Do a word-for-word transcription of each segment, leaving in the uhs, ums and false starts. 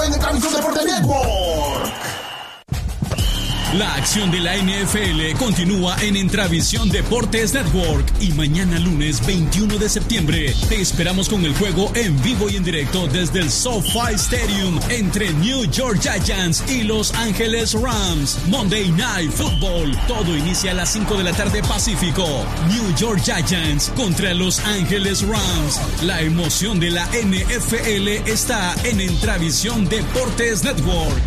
en Entravisión Deportes Network. La acción de la N F L continúa en Entravisión Deportes Network y mañana lunes veintiuno de septiembre te esperamos con el juego en vivo y en directo desde el SoFi Stadium entre New York Giants y Los Ángeles Rams. Monday Night Football. Todo inicia a las cinco de la tarde Pacífico. New York Giants contra Los Ángeles Rams. La emoción de la N F L está en Entravisión Deportes Network.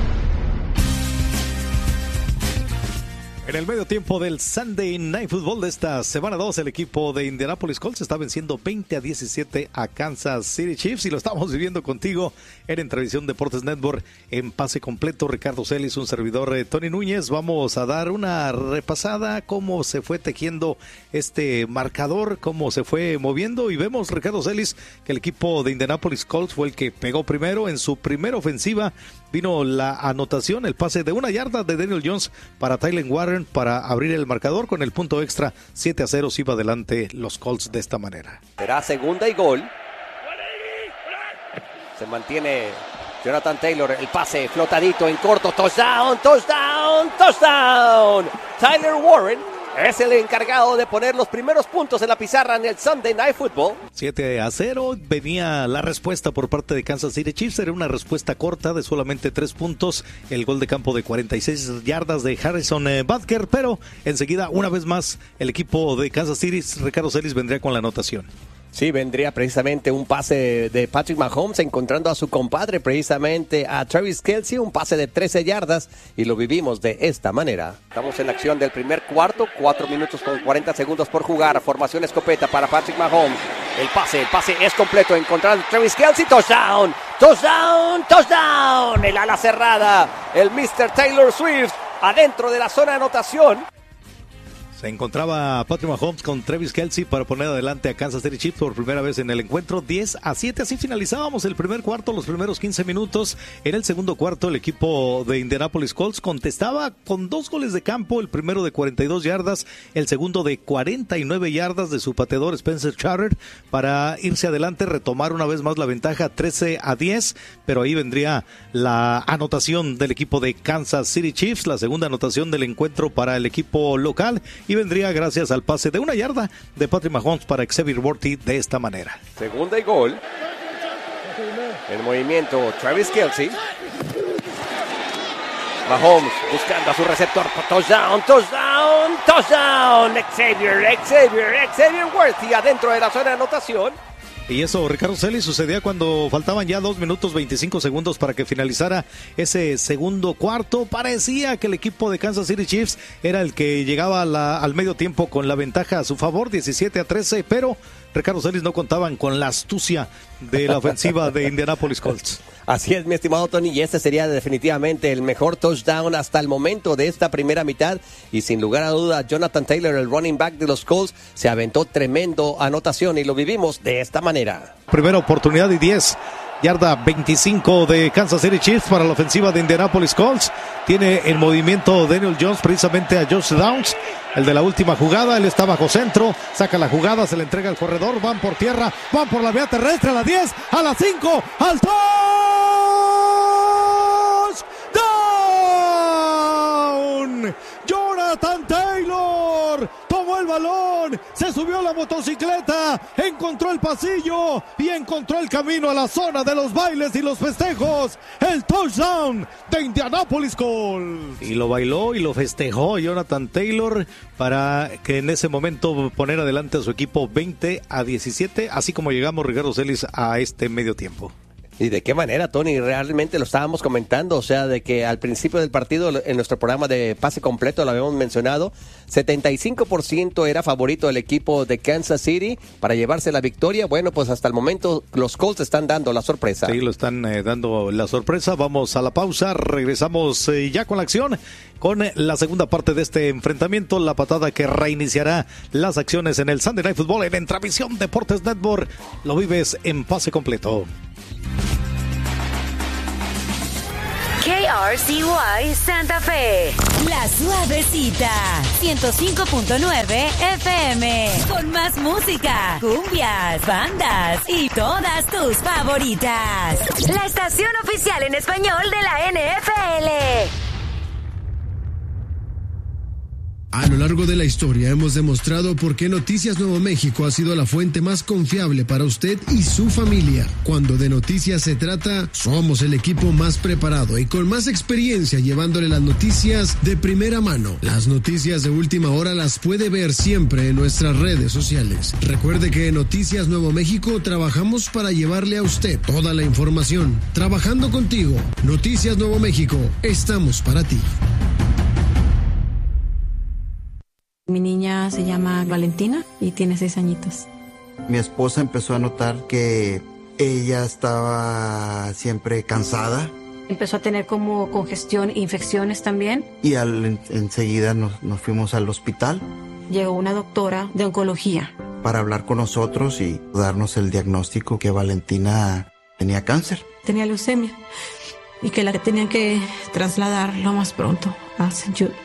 En el medio tiempo del Sunday Night Football de esta semana dos, el equipo de Indianapolis Colts está venciendo veinte a diecisiete a Kansas City Chiefs y lo estamos viviendo contigo en Entravisión Deportes Network en pase completo. Ricardo Celis, un servidor, eh, Tony Núñez. Vamos a dar una repasada cómo se fue tejiendo este marcador, cómo se fue moviendo y vemos, Ricardo Celis, que el equipo de Indianapolis Colts fue el que pegó primero. En su primera ofensiva vino la anotación, el pase de una yarda de Daniel Jones para Tylen Warren para abrir el marcador. Con el punto extra, siete a cero, se iba adelante los Colts de esta manera. Será segunda y gol. Se mantiene Jonathan Taylor, el pase flotadito en corto, touchdown, touchdown, touchdown. Tyler Warren es el encargado de poner los primeros puntos en la pizarra en el Sunday Night Football. siete a cero, venía la respuesta por parte de Kansas City Chiefs, era una respuesta corta de solamente tres puntos, el gol de campo de cuarenta y seis yardas de Harrison eh, Butker, pero enseguida, una vez más, el equipo de Kansas City, Ricardo Celis, vendría con la anotación. Sí, vendría precisamente un pase de Patrick Mahomes encontrando a su compadre, precisamente a Travis Kelce, un pase de trece yardas y lo vivimos de esta manera. Estamos en la acción del primer cuarto, cuatro minutos con cuarenta segundos por jugar, formación escopeta para Patrick Mahomes. El pase, el pase es completo, encontrando a Travis Kelce, touchdown, touchdown, touchdown. El ala cerrada, el mister Taylor Swift, adentro de la zona de anotación. Se encontraba Patrick Mahomes con Travis Kelce para poner adelante a Kansas City Chiefs por primera vez en el encuentro, diez a siete. Así finalizábamos el primer cuarto, los primeros quince minutos. En el segundo cuarto, el equipo de Indianapolis Colts contestaba con dos goles de campo, el primero de cuarenta y dos yardas, el segundo de cuarenta y nueve yardas de su pateador Spencer Charter para irse adelante, retomar una vez más la ventaja trece a diez, pero ahí vendría la anotación del equipo de Kansas City Chiefs, la segunda anotación del encuentro para el equipo local, y vendría gracias al pase de una yarda de Patrick Mahomes para Xavier Worthy de esta manera. Segunda y gol. En movimiento Travis Kelce. Mahomes buscando a su receptor. Touchdown, touchdown, touchdown. Xavier, Xavier, Xavier Worthy adentro de la zona de anotación. Y eso, Ricardo Celis, sucedía cuando faltaban ya dos minutos veinticinco segundos para que finalizara ese segundo cuarto. Parecía que el equipo de Kansas City Chiefs era el que llegaba a la, al medio tiempo con la ventaja a su favor, diecisiete a trece, pero Ricardo Celis no contaban con la astucia de la ofensiva de Indianapolis Colts. Así es, mi estimado Tony, y este sería definitivamente el mejor touchdown hasta el momento de esta primera mitad, y sin lugar a duda, Jonathan Taylor, el running back de los Colts, se aventó tremendo anotación y lo vivimos de esta manera. Primera oportunidad y diez. Yarda veinticinco de Kansas City Chiefs para la ofensiva de Indianapolis Colts. Tiene en movimiento Daniel Jones precisamente a Josh Downs, el de la última jugada. Él está bajo centro, saca la jugada, se le entrega al corredor, van por tierra, van por la vía terrestre a la diez, a la cinco, al touchdown. Jonathan Taylor tomó el balón, se subió a la motocicleta, encontró el pasillo y encontró el camino a la zona de los bailes y los festejos. El touchdown de Indianapolis Colts. Y lo bailó y lo festejó Jonathan Taylor para que en ese momento poner adelante a su equipo veinte a diecisiete, así como llegamos, Ricardo Celis, a este medio tiempo. ¿Y de qué manera, Tony? Realmente lo estábamos comentando, o sea, de que al principio del partido, en nuestro programa de pase completo, lo habíamos mencionado, setenta y cinco por ciento era favorito del equipo de Kansas City para llevarse la victoria. Bueno, pues hasta el momento los Colts están dando la sorpresa. Sí, lo están eh, dando la sorpresa. Vamos a la pausa, regresamos eh, ya con la acción, con la segunda parte de este enfrentamiento, la patada que reiniciará las acciones en el Sunday Night Football en Entravisión Deportes Network. Lo vives en pase completo. K R C Y Santa Fe. La Suavecita, ciento cinco punto nueve F M. Con más música, cumbias, bandas y todas tus favoritas. La estación oficial en español de la N F L. A lo largo de la historia hemos demostrado por qué Noticias Nuevo México ha sido la fuente más confiable para usted y su familia. Cuando de noticias se trata, somos el equipo más preparado y con más experiencia llevándole las noticias de primera mano. Las noticias de última hora las puede ver siempre en nuestras redes sociales. Recuerde que en Noticias Nuevo México trabajamos para llevarle a usted toda la información. Trabajando contigo, Noticias Nuevo México, estamos para ti. Mi niña se llama Valentina y tiene seis añitos. Mi esposa empezó a notar que ella estaba siempre cansada. Empezó a tener como congestión e infecciones también. Y al, en, enseguida nos, nos fuimos al hospital. Llegó una doctora de oncología. Para hablar con nosotros y darnos el diagnóstico que Valentina tenía cáncer. Tenía leucemia y que la tenían que trasladar lo más pronto a Saint Jude.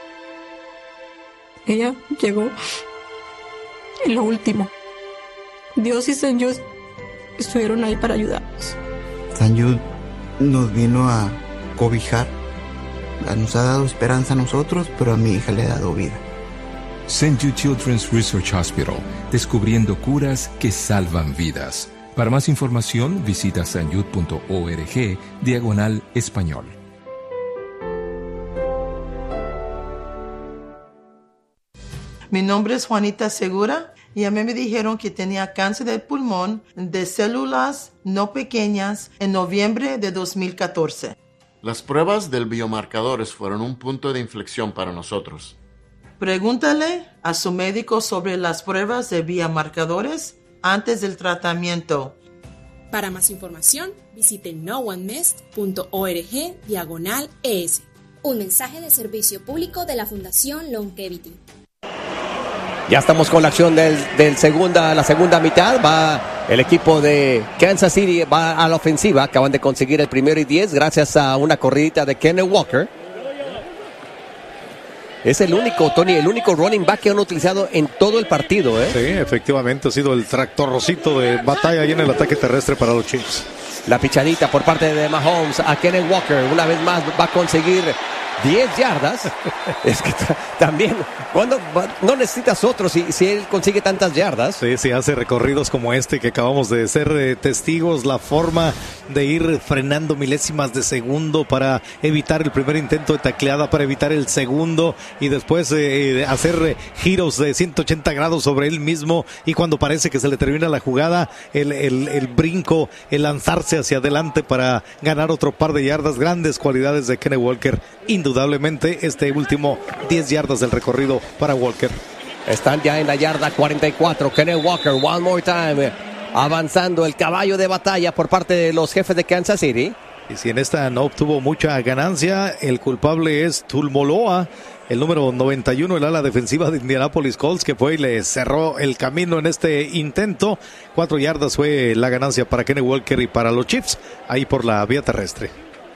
Ella llegó en lo último. Dios y Saint Jude estuvieron ahí para ayudarnos. Saint Jude nos vino a cobijar. Nos ha dado esperanza a nosotros, pero a mi hija le ha dado vida. Saint Jude Children's Research Hospital, descubriendo curas que salvan vidas. Para más información, visita sanjude punto org, diagonal español. Mi nombre es Juanita Segura y a mí me dijeron que tenía cáncer de pulmón de células no pequeñas en noviembre de dos mil catorce. Las pruebas del biomarcadores fueron un punto de inflexión para nosotros. Pregúntale a su médico sobre las pruebas de biomarcadores antes del tratamiento. Para más información, visite no one missed punto org diagonal es. Un mensaje de servicio público de la Fundación Longevity. Ya estamos con la acción del, del segunda, la segunda mitad. Va el equipo de Kansas City, va a la ofensiva. Acaban de conseguir el primero y diez gracias a una corridita de Kenneth Walker. Es el único, Tony, el único running back que han utilizado en todo el partido, ¿eh? Sí, efectivamente ha sido el tractorcito de batalla ahí en el ataque terrestre para los Chiefs. La pichadita por parte de Mahomes a Kenneth Walker. Una vez más va a conseguir diez yardas. Es que t- también, cuando no necesitas otro si, si él consigue tantas yardas. Sí, sí, hace recorridos como este que acabamos de ser eh, testigos, la forma de ir frenando milésimas de segundo para evitar el primer intento de tacleada, para evitar el segundo y después eh, hacer eh, giros de ciento ochenta grados sobre él mismo, y cuando parece que se le termina la jugada, el, el, el brinco, el lanzarse hacia adelante para ganar otro par de yardas. Grandes cualidades de Kenneth Walker. Indudablemente este último diez yardas del recorrido para Walker. Están ya en la yarda cuarenta y cuatro. Kenneth Walker, one more time, avanzando el caballo de batalla por parte de los jefes de Kansas City. Y si en esta no obtuvo mucha ganancia, el culpable es Tulmoloa, el número noventa y uno, el ala defensiva de Indianapolis Colts, que fue y le cerró el camino en este intento. Cuatro yardas fue la ganancia para Kenneth Walker y para los Chiefs, ahí por la vía terrestre.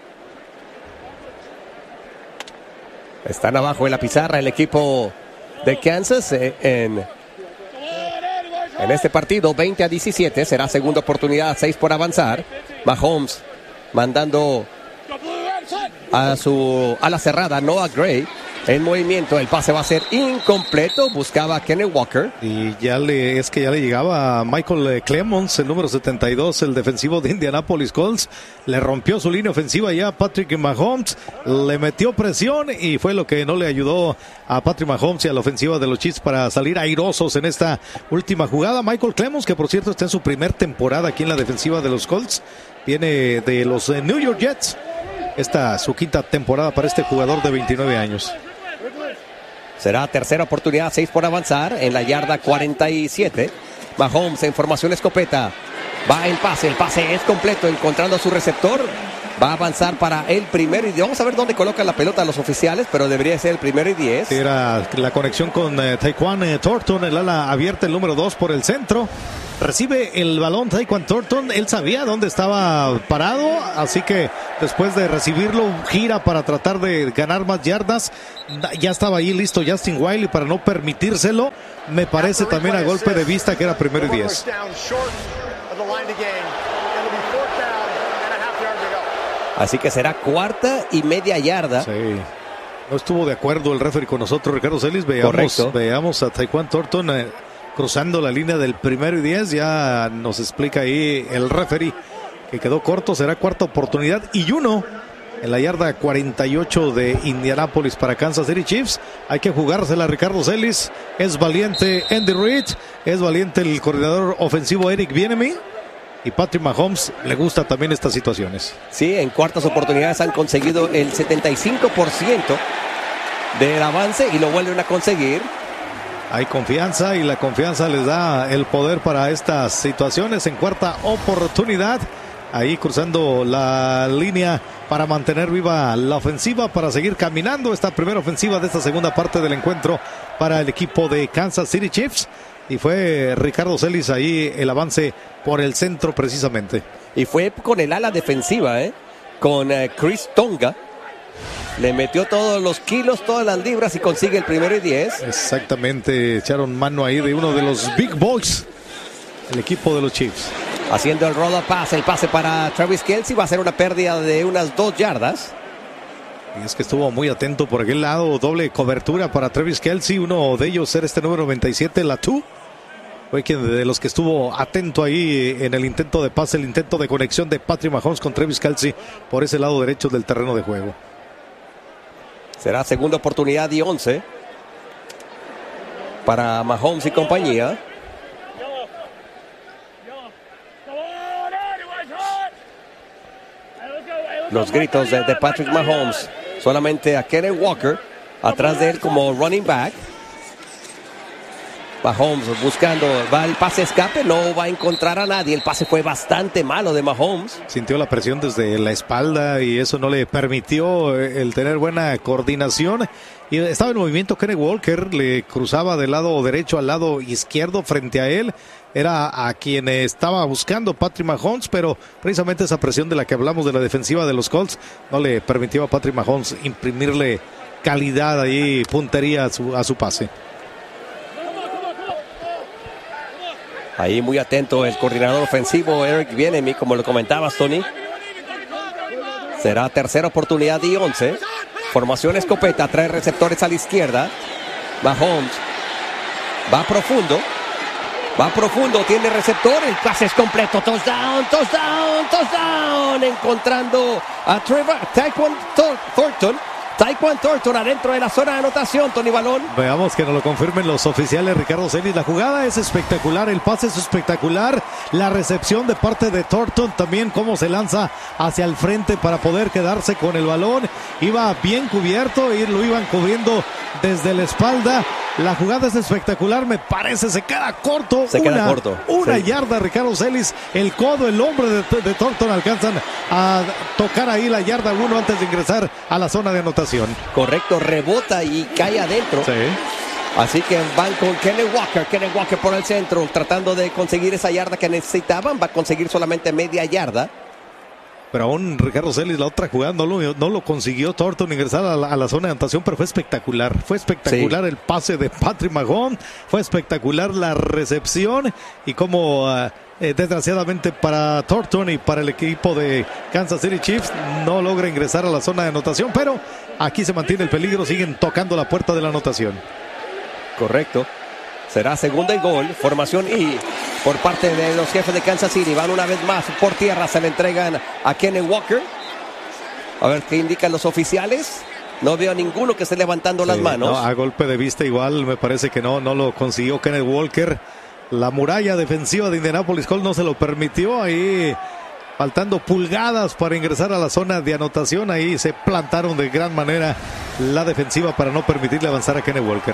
Están abajo en la pizarra el equipo de Kansas en, en este partido, veinte a diecisiete. Será segunda oportunidad, seis por avanzar. Mahomes mandando a su ala cerrada, Noah Gray, en movimiento. El pase va a ser incompleto. Buscaba a Kenneth Walker. Y ya le, es que ya le llegaba a Michael Clemons, el número setenta y dos, el defensivo de Indianapolis Colts. Le rompió su línea ofensiva ya a Patrick Mahomes. Le metió presión y fue lo que no le ayudó a Patrick Mahomes y a la ofensiva de los Chiefs para salir airosos en esta última jugada. Michael Clemons, que por cierto está en su primer temporada aquí en la defensiva de los Colts, viene de los New York Jets. Esta su quinta temporada para este jugador de veintinueve años. Será tercera oportunidad, seis por avanzar en la yarda cuarenta y siete. Mahomes en formación escopeta. Va en pase, el pase es completo, encontrando a su receptor. Va a avanzar para el primero y diez. Vamos a ver dónde colocan la pelota los oficiales, pero debería ser el primero y diez. Era la conexión con eh, Tyquan eh, Thornton, el ala abierta, el número dos por el centro. Recibe el balón Tyquan Thornton. Él sabía dónde estaba parado, así que después de recibirlo, gira para tratar de ganar más yardas. Ya estaba ahí listo Justin Wiley para no permitírselo. Me parece también a golpe de vista que era primero y diez. Así que será cuarta y media yarda. Sí. No estuvo de acuerdo el referee con nosotros, Ricardo Celis. Veamos, veamos a Tyquan Thornton eh, cruzando la línea del primero y diez. Ya nos explica ahí el referee que quedó corto. Será cuarta oportunidad y uno en la yarda cuarenta y ocho de Indianapolis para Kansas City Chiefs. Hay que jugársela, Ricardo Celis. Es valiente Andy Reid. Es valiente el coordinador ofensivo Eric Bieniemy. Y Patrick Mahomes le gusta también estas situaciones. Sí, en cuartas oportunidades han conseguido el setenta y cinco por ciento del avance y lo vuelven a conseguir. Hay confianza y la confianza les da el poder para estas situaciones. En cuarta oportunidad, ahí cruzando la línea para mantener viva la ofensiva, para seguir caminando esta primera ofensiva de esta segunda parte del encuentro para el equipo de Kansas City Chiefs. Y fue Ricardo Celis ahí el avance por el centro precisamente. Y fue con el ala defensiva, ¿eh? Con uh, Chris Tonga. Le metió todos los kilos, todas las libras y consigue el primero y diez. Exactamente, echaron mano ahí de uno de los Big Boys, el equipo de los Chiefs. Haciendo el roll pass, el pase para Travis Kelce, va a ser una pérdida de unas dos yardas. Y es que estuvo muy atento por aquel lado, doble cobertura para Travis Kelce, uno de ellos era este número noventa y siete, Latu. Fue quien de los que estuvo atento ahí en el intento de pase, el intento de conexión de Patrick Mahomes con Travis Kelce por ese lado derecho del terreno de juego. Será segunda oportunidad y once para Mahomes y compañía. Los gritos de, de Patrick Mahomes. Solamente a Kenneth Walker atrás de él como running back. Mahomes buscando, va el pase escape, no va a encontrar a nadie. El pase fue bastante malo de Mahomes. Sintió la presión desde la espalda y eso no le permitió el tener buena coordinación. Y estaba en movimiento Kenneth Walker, le cruzaba del lado derecho al lado izquierdo frente a él. Era a quien estaba buscando Patrick Mahomes, pero precisamente esa presión de la que hablamos de la defensiva de los Colts no le permitió a Patrick Mahomes imprimirle calidad ahí, puntería a su, a su pase. Ahí muy atento el coordinador ofensivo Eric Bieniemy, como lo comentabas, Tony. Será tercera oportunidad y once. Formación escopeta, trae receptores a la izquierda. Mahomes va profundo. Va profundo, tiene receptor. El pase es completo. Touchdown, touchdown, touchdown. Encontrando a Trevor Tyquan Thornton. Tyquan Thornton adentro de la zona de anotación, Tony Balón. Veamos que nos lo confirmen los oficiales, Ricardo Celis. La jugada es espectacular, el pase es espectacular, la recepción de parte de Thornton también, cómo se lanza hacia el frente para poder quedarse con el balón. Iba bien cubierto y lo iban cubriendo desde la espalda. La jugada es espectacular, me parece, se queda corto. Se una, queda corto. Una sí. yarda, Ricardo Celis. El codo, el hombro de, de Thornton alcanzan a tocar ahí la yarda uno antes de ingresar a la zona de anotación. Correcto, rebota y cae adentro. Sí. Así que van con Kenneth Walker. Kenneth Walker por el centro, tratando de conseguir esa yarda que necesitaban. Va a conseguir solamente media yarda. Pero aún Ricardo Celis, la otra jugada no lo, no lo consiguió Thornton ingresar a la, a la zona de anotación, pero fue espectacular. Fue espectacular sí. el pase de Patrick Mahomes. Fue espectacular la recepción. Y como uh, eh, desgraciadamente para Thornton y para el equipo de Kansas City Chiefs no logra ingresar a la zona de anotación. Pero aquí se mantiene el peligro. Siguen tocando la puerta de la anotación. Correcto. Será segunda y gol, formación I por parte de los jefes de Kansas City. Van una vez más por tierra, se le entregan a Kenneth Walker. A ver qué indican los oficiales. No veo a ninguno que esté levantando sí, las manos. No, a golpe de vista igual me parece que no, no lo consiguió Kenneth Walker. La muralla defensiva de Indianapolis Colts no se lo permitió. Ahí faltando pulgadas para ingresar a la zona de anotación. Ahí se plantaron de gran manera la defensiva para no permitirle avanzar a Kenneth Walker.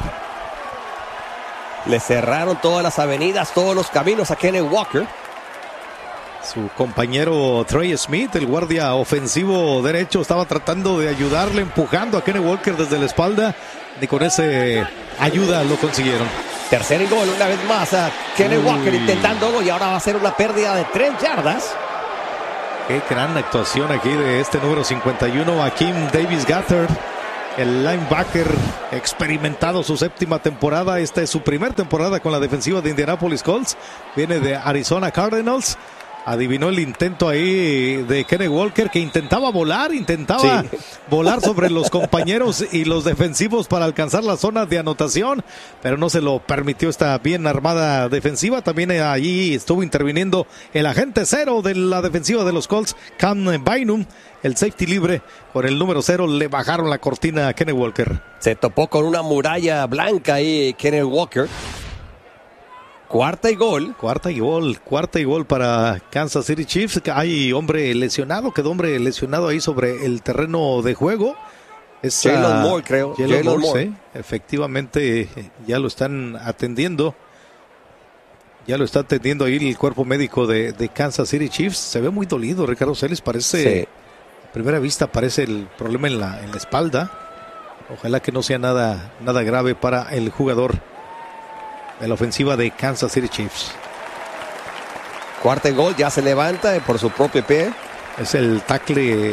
Le cerraron todas las avenidas, todos los caminos a Kenneth Walker. Su compañero Trey Smith, el guardia ofensivo derecho, estaba tratando de ayudarle, empujando a Kenny Walker desde la espalda. Y con ese ayuda lo consiguieron. Tercer y gol, una vez más a Kenny Uy. Walker intentándolo, y ahora va a ser una pérdida de tres yardas. Qué gran actuación aquí de este número cincuenta y uno, Akeem Davis Gaither, el linebacker experimentado, su séptima temporada. Esta es su primera temporada con la defensiva de Indianapolis Colts. Viene de Arizona Cardinals. Adivinó el intento ahí de Kenny Walker, que intentaba volar, intentaba Sí. volar sobre los compañeros y los defensivos para alcanzar la zona de anotación, pero no se lo permitió esta bien armada defensiva. También allí estuvo interviniendo el agente cero de la defensiva de los Colts, Cam Bynum, el safety libre. Con el número cero le bajaron la cortina a Kenny Walker. Se topó con una muralla blanca ahí Kenny Walker. Cuarta y gol. Cuarta y gol, cuarta y gol para Kansas City Chiefs. Hay hombre lesionado, quedó hombre lesionado ahí sobre el terreno de juego. Es Jalen Moore, creo. Jalen Jalen Moore, Moore. sí. Efectivamente, ya lo están atendiendo. Ya lo está atendiendo ahí el cuerpo médico de, de Kansas City Chiefs. Se ve muy dolido, Ricardo Celis. Parece, Sí. a primera vista, parece el problema en la, en la espalda. Ojalá que no sea nada, nada grave para el jugador de la ofensiva de Kansas City Chiefs. Cuarta y gol, ya se levanta por su propio pie. Es el tackle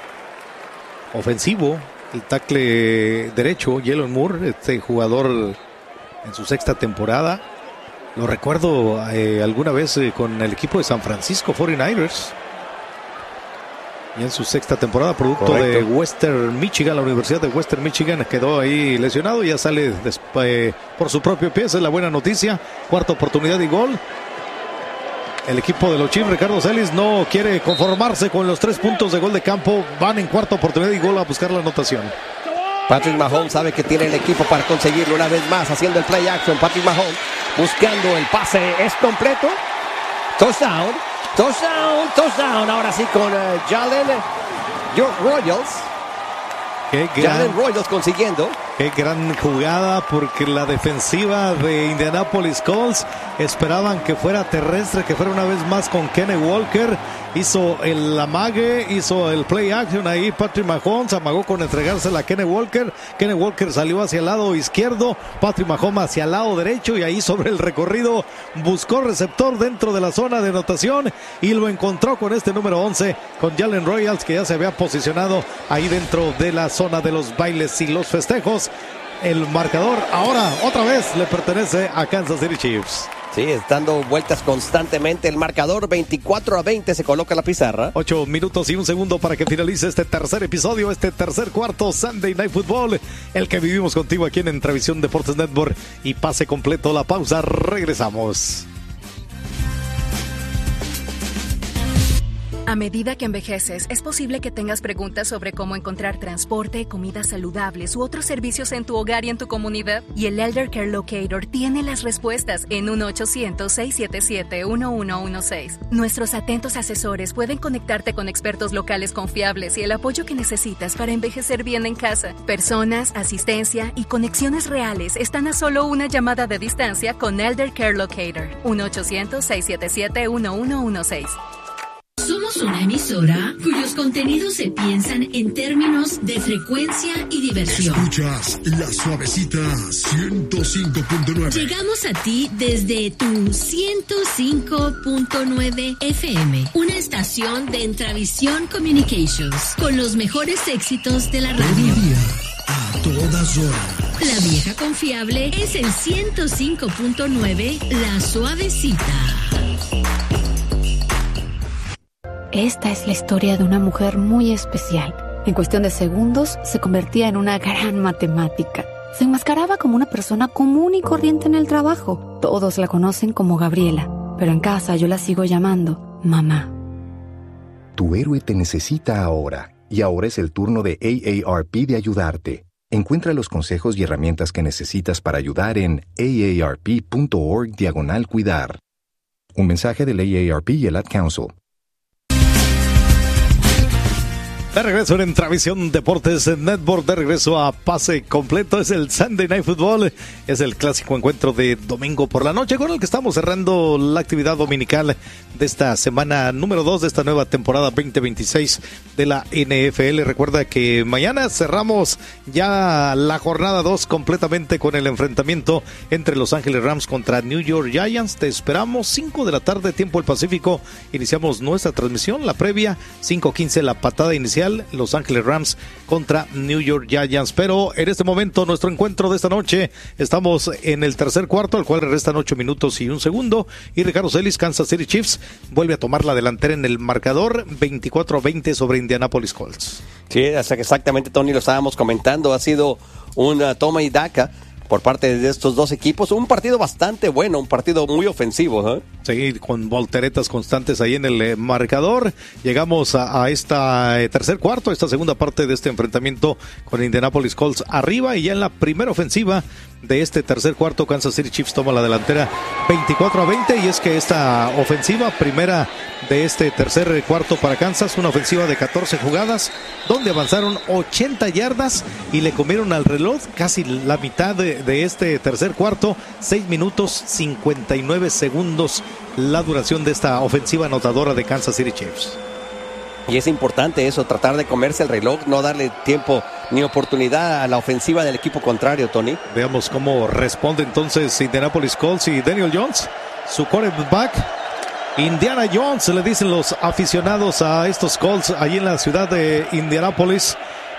ofensivo, el tackle derecho, Jalen Moore, este jugador en su sexta temporada. Lo recuerdo eh, alguna vez eh, con el equipo de San Francisco cuarenta y nueve ers. Y en su sexta temporada, producto Correcto. de Western Michigan, la Universidad de Western Michigan, quedó ahí lesionado. Ya sale des- eh, por su propio pie, esa es la buena noticia. Cuarta oportunidad y gol. El equipo de los Chiefs, Ricardo Celis, no quiere conformarse con los tres puntos de gol de campo. Van en cuarta oportunidad y gol a buscar la anotación. Patrick Mahomes sabe que tiene el equipo para conseguirlo una vez más, haciendo el play action. Patrick Mahomes buscando el pase, es completo. Touchdown, touchdown, touchdown. Ahora sí con uh, Jalen York Royals. Qué gran, Jalen Royals consiguiendo. qué gran jugada, porque la defensiva de Indianapolis Colts esperaban que fuera terrestre, que fuera una vez más con Kenny Walker. Hizo el amague, hizo el play action ahí. Patrick Mahomes amagó con entregársela a Kenny Walker. Kenny Walker salió hacia el lado izquierdo, Patrick Mahomes hacia el lado derecho, y ahí sobre el recorrido buscó receptor dentro de la zona de anotación y lo encontró con este número once, con Jalen Royals, que ya se había posicionado ahí dentro de la zona de los bailes y los festejos. El marcador ahora otra vez le pertenece a Kansas City Chiefs. Sí, dando vueltas constantemente el marcador. Veinticuatro a veinte se coloca la pizarra. Ocho minutos y un segundo para que finalice este tercer episodio, este tercer cuarto Sunday Night Football, el que vivimos contigo aquí en Entravisión Deportes Network. Y pase completo la pausa, regresamos. A medida que envejeces, es posible que tengas preguntas sobre cómo encontrar transporte, comidas saludables u otros servicios en tu hogar y en tu comunidad. Y el Elder Care Locator tiene las respuestas en uno ochocientos, seiscientos setenta y siete, uno uno uno seis. Nuestros atentos asesores pueden conectarte con expertos locales confiables y el apoyo que necesitas para envejecer bien en casa. Personas, asistencia y conexiones reales están a solo una llamada de distancia con Elder Care Locator. uno ochocientos, seiscientos setenta y siete, uno uno uno seis. Somos una emisora cuyos contenidos se piensan en términos de frecuencia y diversión. Escuchas La Suavecita ciento cinco punto nueve. Llegamos a ti desde tu ciento cinco punto nueve F M, una estación de Entravisión Communications, con los mejores éxitos de la radio. Todo el día, a todas horas. La vieja confiable es el ciento cinco punto nueve, La Suavecita. Esta es la historia de una mujer muy especial. En cuestión de segundos, se convertía en una gran matemática. Se enmascaraba como una persona común y corriente en el trabajo. Todos la conocen como Gabriela, pero en casa yo la sigo llamando mamá. Tu héroe te necesita ahora, y ahora es el turno de A A R P de ayudarte. Encuentra los consejos y herramientas que necesitas para ayudar en aarp.org diagonal cuidar. Un mensaje del A A R P y el Ad Council. De regreso en Travisión Deportes Network, de regreso a Pase Completo. Es el Sunday Night Football, es el clásico encuentro de domingo por la noche con el que estamos cerrando la actividad dominical de esta semana número dos de esta nueva temporada veinte veintiséis de la N F L. Recuerda que mañana cerramos ya la jornada dos completamente con el enfrentamiento entre Los Ángeles Rams contra New York Giants. Te esperamos cinco de la tarde, tiempo del Pacífico. Iniciamos nuestra transmisión, la previa, cinco quince la patada inicial. Los Ángeles Rams contra New York Giants. Pero en este momento, nuestro encuentro de esta noche, estamos en el tercer cuarto, al cual le restan ocho minutos y un segundo. Y Ricardo Celis, Kansas City Chiefs, vuelve a tomar la delantera en el marcador, veinticuatro a veinte sobre Indianapolis Colts. Sí, exactamente, Tony, lo estábamos comentando. Ha sido una toma y daca por parte de estos dos equipos, un partido bastante bueno, un partido muy ofensivo, ¿eh? Sí, con volteretas constantes ahí en el eh, marcador. Llegamos a, a esta eh, tercer cuarto, esta segunda parte de este enfrentamiento con Indianapolis Colts arriba, y ya en la primera ofensiva de este tercer cuarto, Kansas City Chiefs toma la delantera veinticuatro a veinte, y es que esta ofensiva primera de este tercer cuarto para Kansas, una ofensiva de catorce jugadas, donde avanzaron ochenta yardas y le comieron al reloj casi la mitad de, de este tercer cuarto, seis minutos cincuenta y nueve segundos la duración de esta ofensiva anotadora de Kansas City Chiefs. Y es importante eso, tratar de comerse el reloj, no darle tiempo ni oportunidad a la ofensiva del equipo contrario, Tony. Veamos cómo responde entonces Indianapolis Colts y Daniel Jones, su quarterback. Indiana Jones, le dicen los aficionados a estos Colts allí en la ciudad de Indianapolis.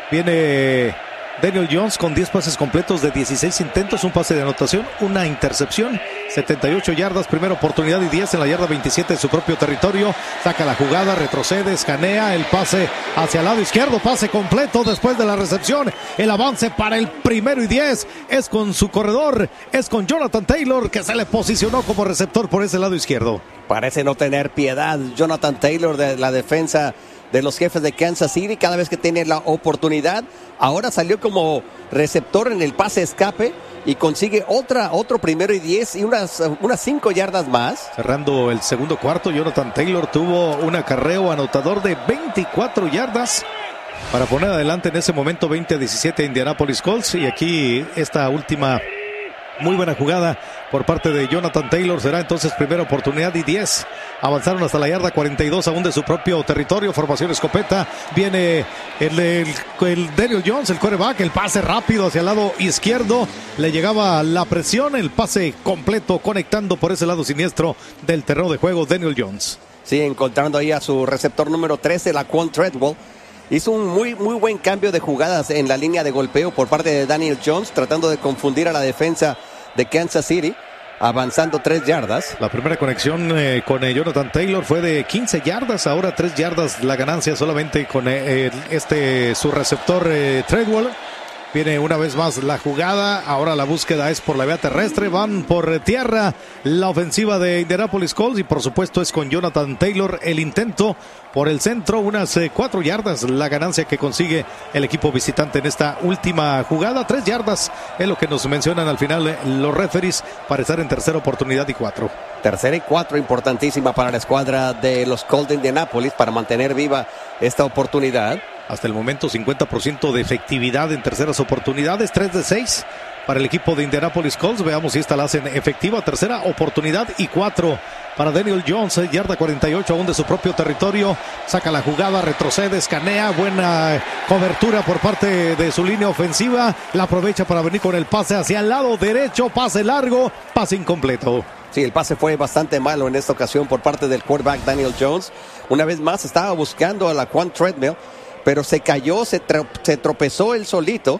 Viene Daniel Jones con diez pases completos de dieciséis intentos, un pase de anotación, una intercepción, setenta y ocho yardas, primera oportunidad y diez en la yarda veintisiete de su propio territorio. Saca la jugada, retrocede, escanea, el pase hacia el lado izquierdo, pase completo después de la recepción. El avance para el primero y diez es con su corredor, es con Jonathan Taylor, que se le posicionó como receptor por ese lado izquierdo. Parece no tener piedad Jonathan Taylor de la defensa de los Jefes de Kansas City cada vez que tiene la oportunidad. Ahora salió como receptor en el pase escape y consigue otra, otro primero y diez y unas, unas cinco yardas más. Cerrando el segundo cuarto, Jonathan Taylor tuvo un acarreo anotador de veinticuatro yardas para poner adelante en ese momento veinte a diecisiete Indianapolis Colts. Y aquí esta última muy buena jugada por parte de Jonathan Taylor será entonces primera oportunidad y diez. Avanzaron hasta la yarda cuarenta y dos aún de su propio territorio. Formación escopeta. Viene el, el, el Daniel Jones, el quarterback. El pase rápido hacia el lado izquierdo. Le llegaba la presión. El pase completo conectando por ese lado siniestro del terreno de juego Daniel Jones. Sí, encontrando ahí a su receptor número trece, Laquan Treadwell. Hizo un muy, muy buen cambio de jugadas en la línea de golpeo por parte de Daniel Jones, tratando de confundir a la defensa de Kansas City, avanzando tres yardas. La primera conexión eh, con eh, Jonathan Taylor fue de quince yardas, ahora tres yardas la ganancia solamente con eh, este su receptor eh, Treadwell. Viene una vez más la jugada, ahora la búsqueda es por la vía terrestre, van por tierra la ofensiva de Indianapolis Colts y por supuesto es con Jonathan Taylor el intento por el centro, unas eh, cuatro yardas la ganancia que consigue el equipo visitante en esta última jugada, tres yardas es lo que nos mencionan al final eh, los referees para estar en tercera oportunidad y cuatro. Tercera y cuatro importantísima para la escuadra de los Colts de Indianapolis para mantener viva esta oportunidad. Hasta el momento cincuenta por ciento de efectividad en terceras oportunidades, tres de seis para el equipo de Indianapolis Colts. Veamos si esta la hacen efectiva. Tercera oportunidad y cuatro para Daniel Jones, yarda cuarenta y ocho aún de su propio territorio. Saca la jugada, retrocede, escanea, buena cobertura por parte de su línea ofensiva. La aprovecha para venir con el pase hacia el lado derecho, pase largo, pase incompleto. Sí, el pase fue bastante malo en esta ocasión por parte del quarterback Daniel Jones. Una vez más estaba buscando a Laquan Treadwell, pero se cayó, se, tro- se tropezó él solito.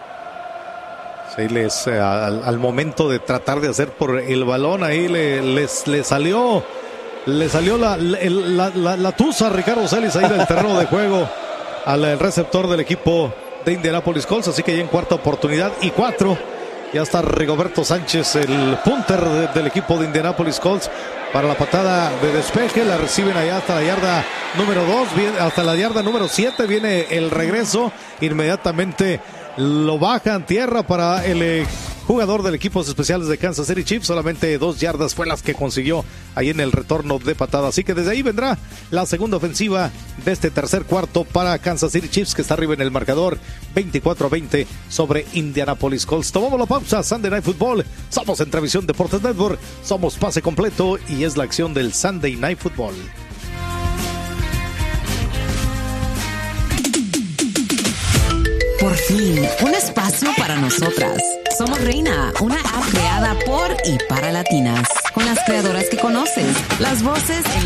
Sí, les, eh, al, al momento de tratar de hacer por el balón, ahí le, les, le salió, le salió la, la, la, la tusa a Ricardo Celis ahí del terreno de juego al el receptor del equipo de Indianapolis Colts. Así que ya en cuarta oportunidad y cuatro. Ya está Rigoberto Sánchez, el punter de, del equipo de Indianapolis Colts, para la patada de despeje. La reciben allá hasta la yarda número dos, hasta la yarda número siete. Viene el regreso. Inmediatamente lo bajan tierra para el jugador del equipo especiales de Kansas City Chiefs. Solamente dos yardas fue las que consiguió ahí en el retorno de patada. Así que desde ahí vendrá la segunda ofensiva de este tercer cuarto para Kansas City Chiefs, que está arriba en el marcador veinticuatro a veinte sobre Indianapolis Colts. Tomamos la pausa. Sunday Night Football. Somos en Televisión Deportes Network. Somos pase completo y es la acción del Sunday Night Football. Por fin, un espacio para nosotras. Somos Reina, una app creada por y para latinas, con las creadoras que conoces, las voces en